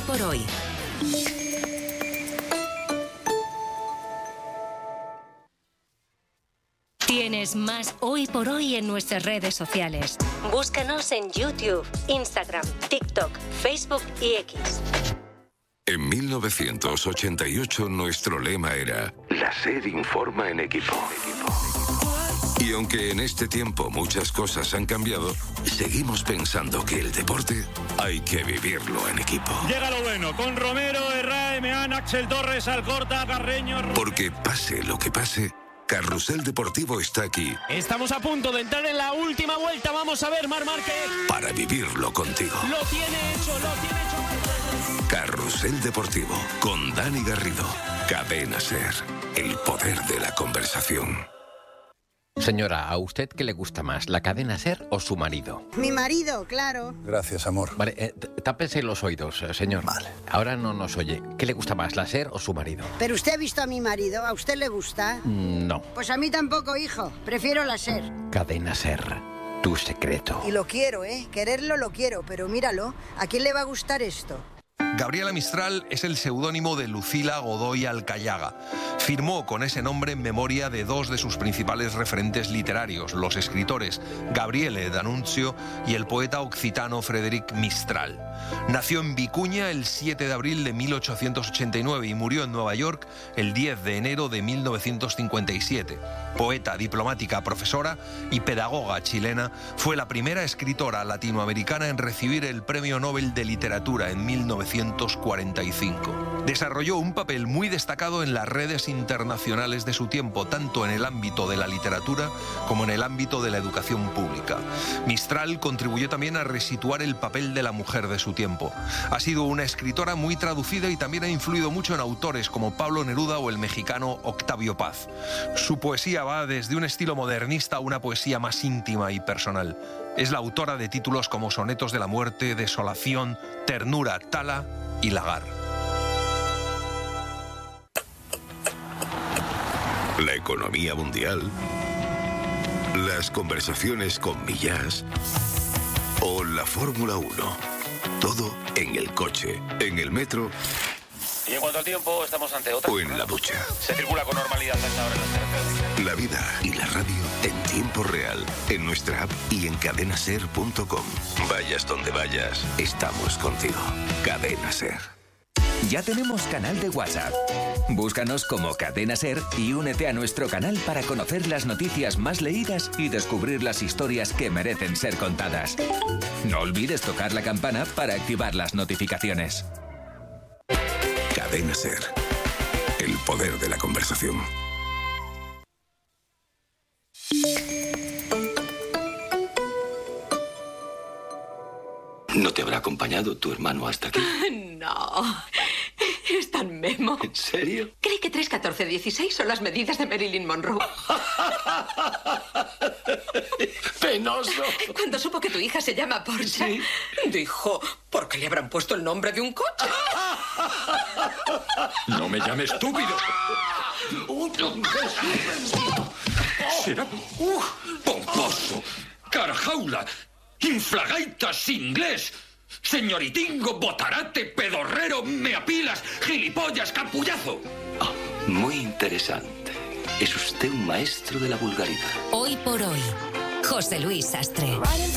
por hoy. Tienes más Hoy por Hoy en nuestras redes sociales. Búscanos en YouTube, Instagram, TikTok, Facebook y X. En 1988 nuestro lema era La SER informa en equipo. Y aunque en este tiempo muchas cosas han cambiado, seguimos pensando que el deporte hay que vivirlo en equipo. Llega lo bueno, con Romero, Herrera, Emeán, Axel Torres, Alcorta, Carreño... Porque pase lo que pase, Carrusel Deportivo está aquí. Estamos a punto de entrar en la última vuelta. Vamos a ver, Marc Márquez. Para vivirlo contigo. Lo tiene hecho. Carrusel Deportivo, con Dani Garrido. Cadena SER, el poder de la conversación. Señora, ¿a usted qué le gusta más, la cadena SER o su marido? Mi marido, claro. Gracias, amor. Vale, tápese los oídos, señor. Vale. Ahora no nos oye. ¿Qué le gusta más, la SER o su marido? Pero usted ha visto a mi marido, ¿a usted le gusta? No. Pues a mí tampoco, hijo. Prefiero la SER. Cadena SER, tu secreto. Y lo quiero, quererlo lo quiero, pero míralo, ¿a quién le va a gustar esto? Gabriela Mistral es el seudónimo de Lucila Godoy Alcayaga. Firmó con ese nombre en memoria de dos de sus principales referentes literarios, los escritores Gabriele D'Annunzio y el poeta occitano Frederic Mistral. Nació en Vicuña el 7 de abril de 1889 y murió en Nueva York el 10 de enero de 1957. Poeta, diplomática, profesora y pedagoga chilena, fue la primera escritora latinoamericana en recibir el Premio Nobel de Literatura en 1945. Desarrolló un papel muy destacado en las redes internacionales de su tiempo, tanto en el ámbito de la literatura como en el ámbito de la educación pública. Mistral contribuyó también a resituar el papel de la mujer de su tiempo. Ha sido una escritora muy traducida y también ha influido mucho en autores como Pablo Neruda o el mexicano Octavio Paz. Su poesía va desde un estilo modernista a una poesía más íntima y personal. Es la autora de títulos como Sonetos de la Muerte, Desolación, Ternura, Tala y Lagar. La economía mundial, las conversaciones con Millás o la Fórmula 1. Todo en el coche, en el metro. Y en cuanto al tiempo, estamos ante otra. O en la ducha. Se circula con normalidad a esta hora en las carreteras. La vida y la radio en tiempo real, en nuestra app y en cadenaser.com. Vayas donde vayas, estamos contigo. Cadena SER. Ya tenemos canal de WhatsApp. Búscanos como Cadena SER y únete a nuestro canal para conocer las noticias más leídas y descubrir las historias que merecen ser contadas. No olvides tocar la campana para activar las notificaciones. Cadena SER, el poder de la conversación. ¿No te habrá acompañado tu hermano hasta aquí? No. Es tan memo. ¿En serio? Cree que 3, 14, 16 son las medidas de Marilyn Monroe. ¡Penoso! Cuando supo que tu hija se llama Porsche, ¿sí? Dijo, ¿por qué le habrán puesto el nombre de un coche? ¡No me llames estúpido! Será pomposo, carajaula, inflagaitas inglés, señoritingo, botarate, pedorrero, meapilas, gilipollas, capullazo. Oh, muy interesante. Es usted un maestro de la vulgaridad. Hoy por hoy, José Luis Sastre.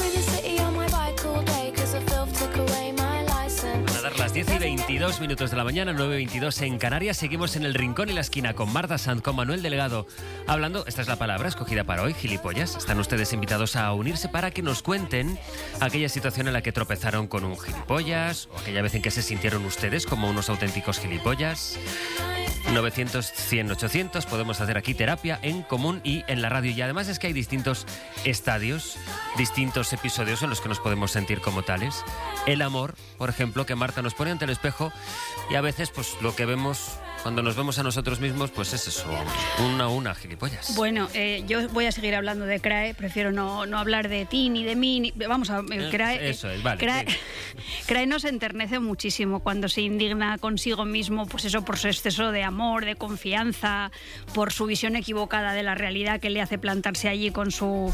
Van a dar las 10:22 de la mañana, 9:22 en Canarias. Seguimos en el rincón y la esquina con Marta Sanz, con Manuel Delgado, hablando, esta es la palabra escogida para hoy, gilipollas. Están ustedes invitados a unirse para que nos cuenten aquella situación en la que tropezaron con un gilipollas, o aquella vez en que se sintieron ustedes como unos auténticos gilipollas. 900-100-800, podemos hacer aquí terapia en común y en la radio. Y además es que hay distintos estadios, distintos episodios en los que nos podemos sentir como tales. El amor, por ejemplo, que Marta nos pone ante el espejo y a veces pues lo que vemos cuando nos vemos a nosotros mismos, pues es eso, una gilipollas. Bueno, yo voy a seguir hablando de CRAE, prefiero no hablar de ti ni de mí. Vamos a CRAE. Eso es, vale. CRAE nos enternece muchísimo cuando se indigna consigo mismo, pues eso, por su exceso de amor, de confianza, por su visión equivocada de la realidad que le hace plantarse allí con su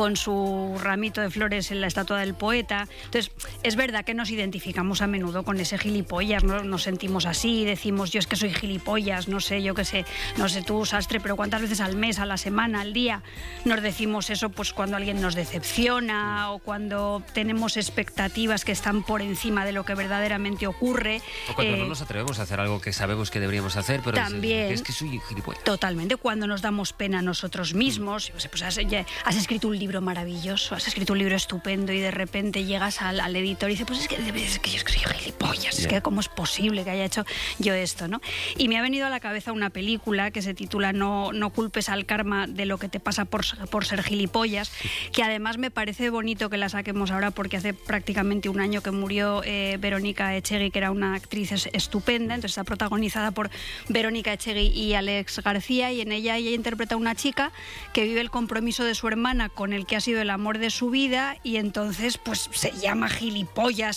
ramito de flores en la estatua del poeta. Entonces, es verdad que nos identificamos a menudo con ese gilipollas, ¿no? Nos sentimos así, decimos, yo es que soy gilipollas, no sé, yo qué sé, no sé tú, Sastre, pero ¿cuántas veces al mes, a la semana, al día nos decimos eso? Pues cuando alguien nos decepciona o cuando tenemos expectativas que están por encima de lo que verdaderamente ocurre. O cuando no nos atrevemos a hacer algo que sabemos que deberíamos hacer, pero también, es que soy gilipollas. Totalmente, cuando nos damos pena a nosotros mismos, pues has escrito un libro maravilloso, has escrito un libro estupendo y de repente llegas al editor y dices, pues es que yo soy gilipollas, es que cómo es posible que haya hecho yo esto, ¿no? Y me ha venido a la cabeza una película que se titula No culpes al karma de lo que te pasa por ser gilipollas, que además me parece bonito que la saquemos ahora porque hace prácticamente un año que murió Verónica Echegui, que era una actriz estupenda. Entonces está protagonizada por Verónica Echegui y Alex García, y en ella interpreta a una chica que vive el compromiso de su hermana con el que ha sido el amor de su vida, y entonces pues se llama gilipollas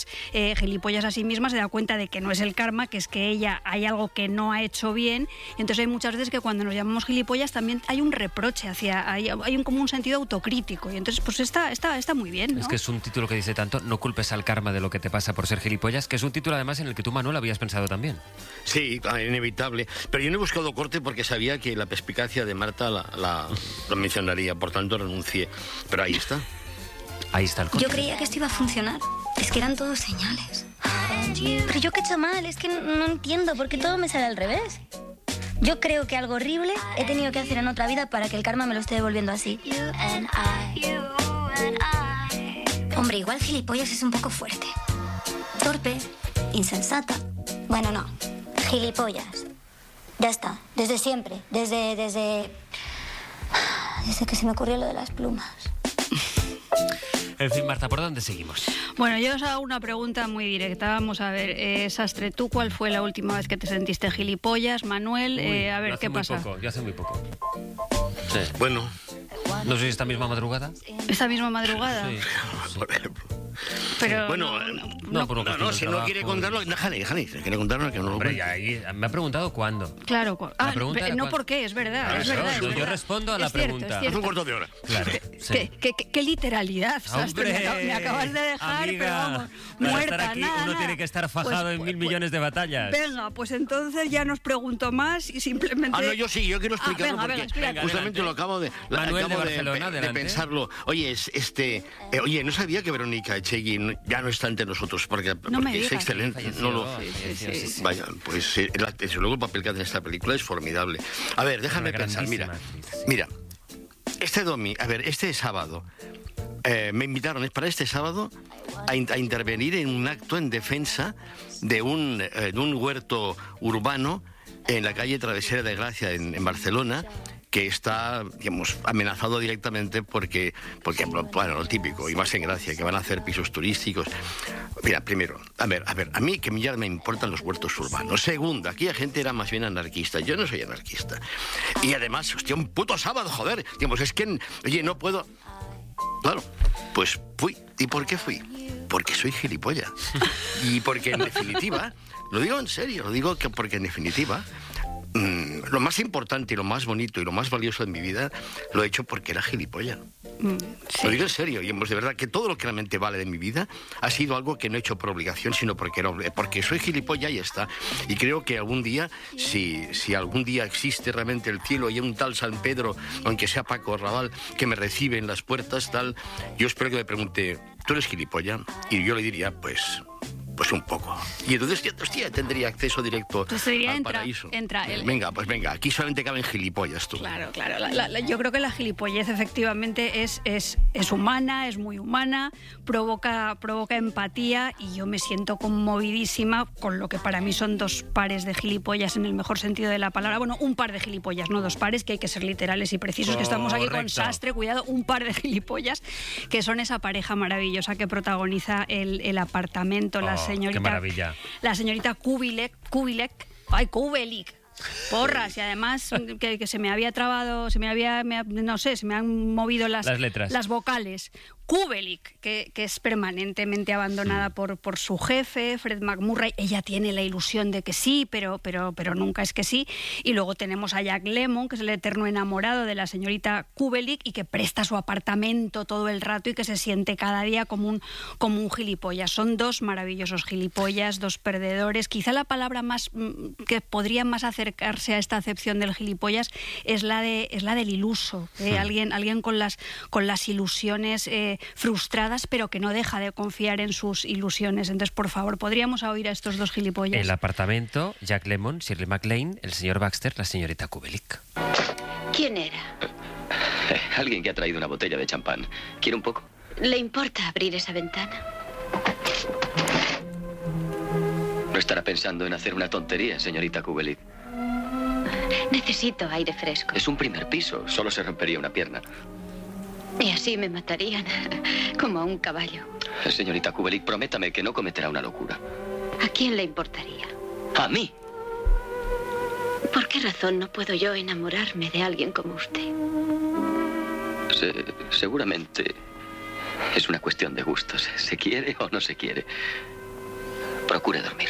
a sí misma, se da cuenta de que no es el karma, que es que ella hay algo que no ha hecho bien. Entonces hay muchas veces que cuando nos llamamos gilipollas también hay un reproche hay como un sentido autocrítico, y entonces pues está muy bien, ¿no? Es que es un título que dice tanto, no culpes al karma de lo que te pasa por ser gilipollas, que es un título además en el que tú, Manuel, habías pensado también. Sí, inevitable, pero yo no he buscado corte porque sabía que la perspicacia de Marta la mencionaría, por tanto renuncié, pero ahí está. Ahí está el corte. Yo creía que esto iba a funcionar, es que eran todos señales. Pero yo qué he hecho mal, es que no entiendo por qué todo me sale al revés. Yo creo que algo horrible he tenido que hacer en otra vida para que el karma me lo esté devolviendo así. Hombre, igual gilipollas es un poco fuerte. Torpe, insensata. Bueno, no, gilipollas. Ya está, desde siempre, desde que se me ocurrió lo de las plumas. En fin, Marta, ¿por dónde seguimos? Bueno, yo os hago una pregunta muy directa. Vamos a ver, Sastre, ¿tú cuál fue la última vez que te sentiste gilipollas? Manuel, a ver, ¿qué pasa? Yo hace muy poco. Sí. Bueno. No sé si esta misma madrugada. ¿Esta misma madrugada? Sí. Por ejemplo. Pero bueno, no, si no quiere contarlo, déjale, si quiere contarlo, que no lo Hombre, ahí me ha preguntado cuándo. Claro, no por qué, es verdad. Yo respondo a la pregunta. Hace un cuarto de hora. Claro. Sí. ¿Qué literalidad, Sastre? Me acabas de dejar, amiga, pero vamos, muerta, estar aquí, uno tiene que estar fajado en 1.000 millones de batallas. Venga, pues entonces ya no os pregunto más y simplemente... no, yo sí, yo quiero explicarlo porque justamente lo acabo de... Manuel de Barcelona, de pensarlo. Oye, oye, no sabía que Verónica Echegui ya no está entre nosotros porque es excelente. Sí. Vaya, pues desde luego el papel que hace en esta película es formidable. A ver, déjame pensar. Mira, este sábado me invitaron para este sábado a intervenir en un acto en defensa de un huerto urbano en la calle Travesera de Gracia en Barcelona, que está, digamos, amenazado directamente porque, bueno, lo típico, y más en Gracia, que van a hacer pisos turísticos. Mira, primero, a ver, a mí que ya me importan los huertos urbanos. Segundo, aquella gente era más bien anarquista. Yo no soy anarquista. Y además, hostia, un puto sábado, joder. Digamos, es que, oye, no puedo... Claro, pues fui. ¿Y por qué fui? Porque soy gilipollas. Y porque, en definitiva, lo digo en serio, porque en definitiva... lo más importante y lo más bonito y lo más valioso de mi vida lo he hecho porque era gilipollas. Sí. Lo digo en serio, y de verdad que todo lo que realmente vale de mi vida ha sido algo que no he hecho por obligación, sino porque soy gilipollas y ya está. Y creo que algún día, si algún día existe realmente el cielo y hay un tal San Pedro, aunque sea Paco Raval, que me recibe en las puertas, tal, yo espero que me pregunte, ¿tú eres gilipollas? Y yo le diría, pues un poco. Y entonces, hostia, tendría acceso directo al paraíso. Venga, aquí solamente caben gilipollas, tú. Claro. Yo creo que la gilipollez efectivamente es humana, es muy humana, provoca empatía, y yo me siento conmovidísima con lo que para mí son dos pares de gilipollas en el mejor sentido de la palabra. Bueno, un par de gilipollas, no dos pares, que hay que ser literales y precisos. Correcto. Que estamos aquí con Sastre, cuidado, un par de gilipollas, que son esa pareja maravillosa que protagoniza el apartamento, qué maravilla. La señorita Kubelik. Porras, y además que se me había trabado, se me han movido las letras. Las vocales. Kubelik, que es permanentemente abandonada por su jefe, Fred McMurray. Ella tiene la ilusión de que sí, pero nunca es que sí. Y luego tenemos a Jack Lemmon, que es el eterno enamorado de la señorita Kubelik y que presta su apartamento todo el rato y que se siente cada día como un gilipollas. Son dos maravillosos gilipollas, dos perdedores. Quizá la palabra más que podría más acercarse a esta acepción del gilipollas es la del iluso. Alguien con las ilusiones frustradas, pero que no deja de confiar en sus ilusiones. Entonces, por favor, podríamos oír a estos dos gilipollas. El apartamento, Jack Lemmon, Shirley MacLaine, el señor Baxter, la señorita Kubelik. ¿Quién era? Alguien que ha traído una botella de champán. ¿Quiere un poco? ¿Le importa abrir esa ventana? ¿No estará pensando en hacer una tontería, señorita Kubelik? Necesito aire fresco. Es un primer piso, solo se rompería una pierna. Y así me matarían, como a un caballo. Señorita Kubelik, prométame que no cometerá una locura. ¿A quién le importaría? ¡A mí! ¿Por qué razón no puedo yo enamorarme de alguien como usted? Seguramente es una cuestión de gustos. ¿Se quiere o no se quiere? Procure dormir.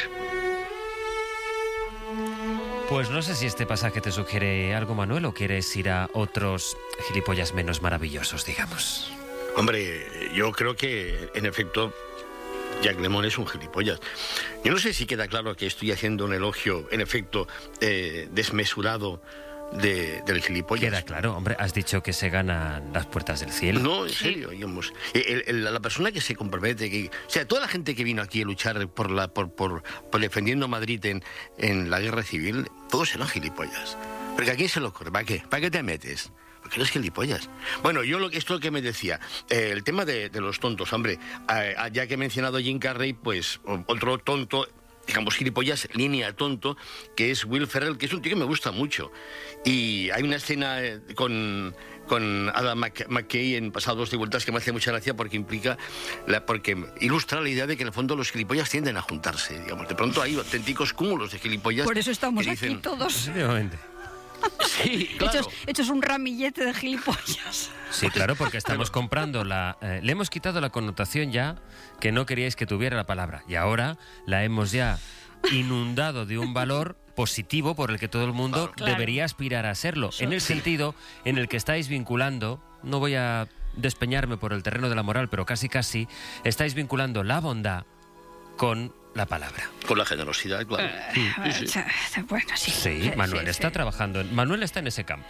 Pues no sé si este pasaje te sugiere algo, Manuel, o quieres ir a otros gilipollas menos maravillosos, digamos. Hombre, yo creo que, en efecto, Jack Lemmon es un gilipollas. Yo no sé si queda claro que estoy haciendo un elogio, en efecto, desmesurado del gilipollas. Queda claro, hombre, has dicho que se ganan las puertas del cielo. No, en serio, digamos. La persona que se compromete, o sea, toda la gente que vino aquí a luchar por defendiendo Madrid en la guerra civil, todos eran gilipollas. Porque ¿a quién se le ocurre? ¿Para qué? ¿Para qué te metes? Porque eres gilipollas. Bueno, esto es lo que me decía. El tema de los tontos, hombre, ya que he mencionado a Jim Carrey, pues otro tonto, digamos, gilipollas, línea tonto, que es Will Ferrell, que es un tío que me gusta mucho. Y hay una escena con Adam McKay en Pasados de Vueltas que me hace mucha gracia porque porque ilustra la idea de que en el fondo los gilipollas tienden a juntarse, digamos. De pronto hay auténticos cúmulos de gilipollas. Por eso estamos que dicen, aquí todos. Efectivamente. Sí, claro. Esto es un ramillete de gilipollas. Sí, claro, porque estamos comprando le hemos quitado la connotación ya que no queríais que tuviera la palabra. Y ahora la hemos ya inundado de un valor positivo por el que todo el mundo debería aspirar a serlo. En el sentido en el que estáis vinculando, no voy a despeñarme por el terreno de la moral, pero casi, estáis vinculando la bondad con la palabra. Con la generosidad, claro. Bueno, sí. Sí, Manuel está trabajando. Manuel está en ese campo.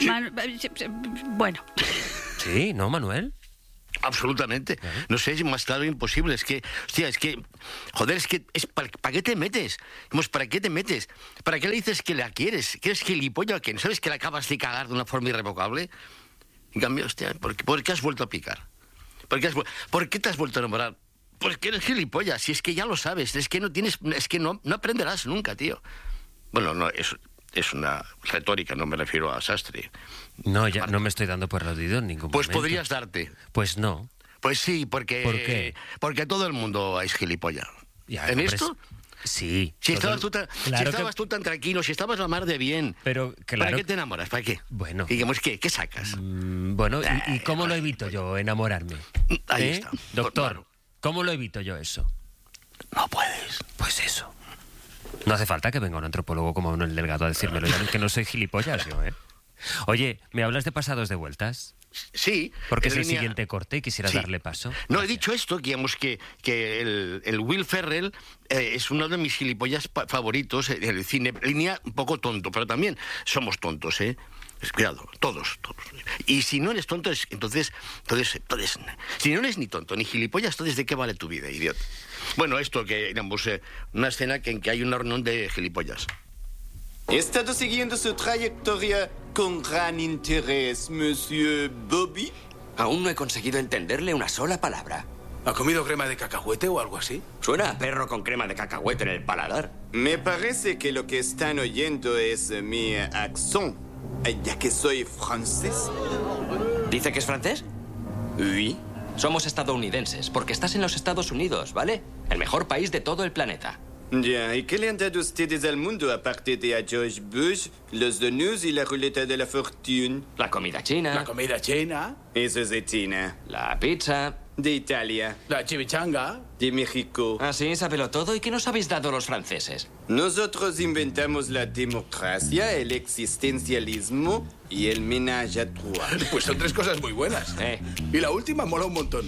Bueno. Sí, ¿no, Manuel? Absolutamente. No sé, es más claro imposible. Es que, hostia, joder, ¿para qué te metes? ¿Para qué te metes? ¿Para qué le dices que la quieres? ¿Que eres gilipollas? ¿Que no sabes que la acabas de cagar de una forma irrevocable? En cambio, hostia, ¿por qué has vuelto a picar? ¿Por qué te has vuelto a enamorar? Porque eres gilipollas, si es que ya lo sabes, es que no aprenderás nunca, tío. Bueno, no, es una retórica, no me refiero a Sastre. No, ya no me estoy dando por aludido en ningún momento. Pues podrías darte. Pues no. Pues sí, porque... ¿Por qué? Porque todo el mundo es gilipollas. ¿En esto? Sí. Si estabas tú tan tranquilo, si estabas la mar de bien, pero claro, ¿para qué te enamoras? ¿Para qué? Bueno. Digamos, ¿qué sacas? Bueno, ¿y cómo lo evito yo, enamorarme? Ahí está. Doctor, ¿cómo lo evito yo eso? No puedes. Pues eso. No hace falta que venga un antropólogo como Manuel Delgado a decírmelo, ya que no soy gilipollas yo, ¿eh? Oye, ¿me hablas de Pasados de Vueltas? Sí. Porque es el siguiente corte y quisiera darle paso. No, he dicho esto, digamos que el Will Ferrell es uno de mis gilipollas favoritos en el cine. Línea un poco tonto, pero también somos tontos, ¿eh? Cuidado, todos. Y si no eres tonto, entonces, si no eres ni tonto ni gilipollas, entonces ¿de qué vale tu vida, idiota? Bueno, esto que, digamos, una escena en que hay una reunión de gilipollas. He estado siguiendo su trayectoria con gran interés, Monsieur Bobby. Aún no he conseguido entenderle una sola palabra. ¿Ha comido crema de cacahuete o algo así? Suena a perro con crema de cacahuete en el paladar. Me parece que lo que están oyendo es mi accent, ya que soy francés. ¿Dice que es francés? Oui. Somos estadounidenses, porque estás en los Estados Unidos, ¿vale? El mejor país de todo el planeta. Ya, ¿y qué le han dado ustedes al mundo aparte de a George Bush, los donuts y la ruleta de la fortune? La comida china. La comida china. Eso es de China. La pizza. De Italia. La chimichanga. De México. Ah, sí, sábelo todo. ¿Y qué nos habéis dado los franceses? Nosotros inventamos la democracia, el existencialismo y el ménage à trois. Pues son 3 cosas muy buenas. Y la última mola un montón.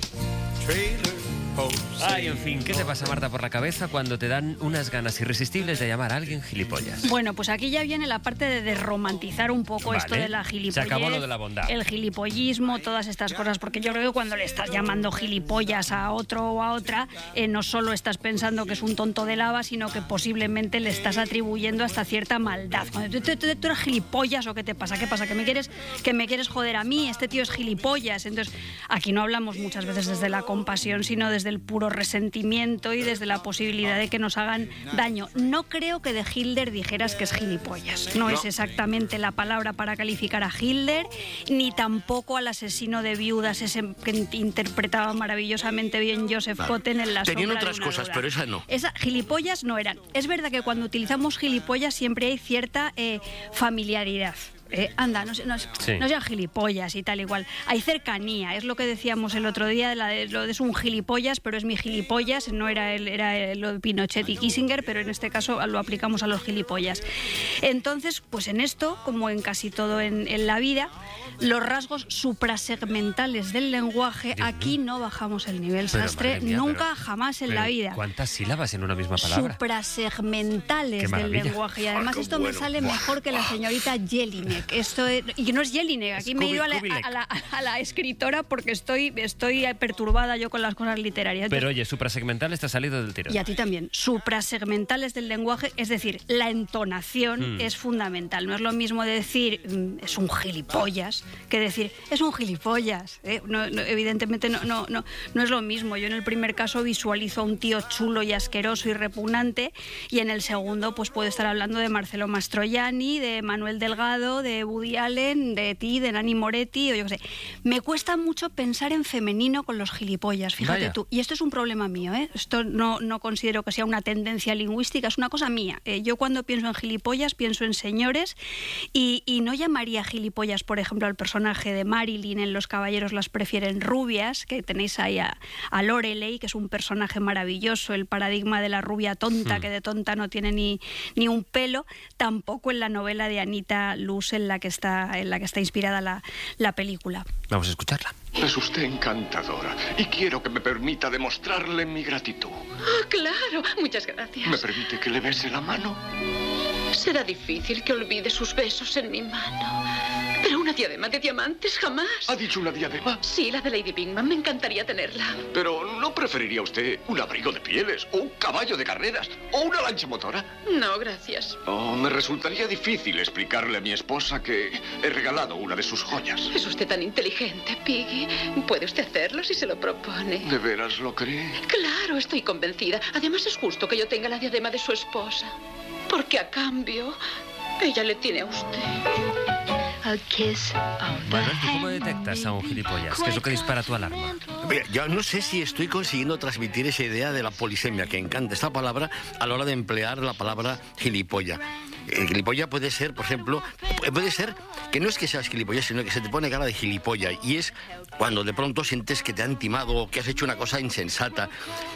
Ay, en fin, ¿qué te pasa, Marta, por la cabeza cuando te dan unas ganas irresistibles de llamar a alguien gilipollas? Bueno, pues aquí ya viene la parte de desromantizar un poco esto de la gilipollez. Se acabó lo de la bondad. El gilipollismo, todas estas cosas, porque yo creo que cuando le estás llamando gilipollas a otro o a otra, no solo estás pensando que es un tonto de lava, sino que posiblemente le estás atribuyendo hasta cierta maldad. Cuando tú eres gilipollas, ¿o qué te pasa? ¿Qué pasa? ¿Que me quieres joder a mí? Este tío es gilipollas. Entonces, aquí no hablamos muchas veces desde la compasión, sino desde el puro resentimiento y desde la posibilidad de que nos hagan daño. No creo que de Hitler dijeras que es gilipollas. No es exactamente la palabra para calificar a Hitler, ni tampoco al asesino de viudas, ese que interpretaba maravillosamente bien Joseph Cotten en La sombra de una duda. Tenían otras cosas, pero esa no. Gilipollas no eran. Es verdad que cuando utilizamos gilipollas siempre hay cierta familiaridad. Anda, no sean gilipollas y tal igual. Hay cercanía, es lo que decíamos el otro día, lo de es un gilipollas, pero es mi gilipollas, no era lo de Pinochet y Kissinger, pero en este caso lo aplicamos a los gilipollas. Entonces, pues en esto, como en casi todo en la vida, los rasgos suprasegmentales del lenguaje, aquí no bajamos el nivel, Sastre, nunca, jamás en la vida. ¿Cuántas sílabas en una misma palabra? Suprasegmentales del lenguaje. Y además esto me sale mejor que la señorita Jelinek. Y no es Jelinek, aquí me he ido a la escritora porque estoy perturbada yo con las cosas literarias. Pero oye, suprasegmental está salido del tiro. Y a ti también. Suprasegmentales del lenguaje, es decir, la entonación es fundamental. No es lo mismo decir es un gilipollas que decir es un gilipollas. Evidentemente no es lo mismo. Yo en el primer caso visualizo a un tío chulo y asqueroso y repugnante, y en el segundo pues puedo estar hablando de Marcelo Mastroianni, de Manuel Delgado, de Woody Allen, de ti, de Nanni Moretti, o yo qué sé. Me cuesta mucho pensar en femenino con los gilipollas, fíjate tú. Y esto es un problema mío, ¿eh? Esto no considero que sea una tendencia lingüística, es una cosa mía. Yo cuando pienso en gilipollas pienso en señores y no llamaría gilipollas, por ejemplo, al personaje de Marilyn en Los caballeros las prefieren rubias, que tenéis ahí a Lorelei, que es un personaje maravilloso, el paradigma de la rubia tonta, que de tonta no tiene ni un pelo. Tampoco en la novela de Anita Loos en la que está inspirada la película. Vamos a escucharla. Es usted encantadora y quiero que me permita demostrarle mi gratitud. Ah, claro. Muchas gracias. ¿Me permite que le bese la mano? Será difícil que olvide sus besos en mi mano. Pero una diadema de diamantes jamás. ¿Ha dicho una diadema? Sí, la de Lady Bingman. Me encantaría tenerla. Pero ¿no preferiría usted un abrigo de pieles o un caballo de carreras o una lancha motora? No, gracias. Oh, me resultaría difícil explicarle a mi esposa que he regalado una de sus joyas. Es usted tan inteligente, Piggy. Puede usted hacerlo si se lo propone. ¿De veras lo cree? Claro, estoy convencida. Además es justo que yo tenga la diadema de su esposa. Porque a cambio, ella le tiene a usted. Bueno, ¿cómo detectas a un gilipollas? ¿Qué es lo que dispara tu alarma? Mira, yo no sé si estoy consiguiendo transmitir esa idea de la polisemia, que encanta esta palabra a la hora de emplear la palabra gilipollas. Gilipollas puede ser, por ejemplo, puede ser que no es que seas gilipollas, sino que se te pone cara de gilipollas. Y es cuando de pronto sientes que te han timado o que has hecho una cosa insensata.